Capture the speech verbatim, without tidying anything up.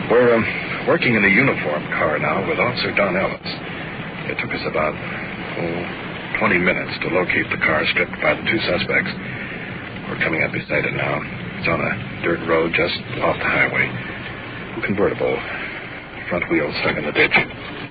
We're um, working in a uniform car now with Officer Don Ellis. It took us about, oh, twenty minutes to locate the car stripped by the two suspects. We're coming up beside it now. It's on a dirt road just off the highway. Convertible. Front wheel stuck in the ditch.